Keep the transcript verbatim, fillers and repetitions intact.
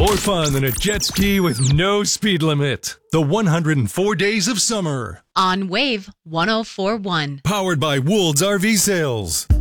More fun than a jet ski with no speed limit. The one hundred four Days of Summer. On Wave one oh four point one. Powered by Woold's R V Sales.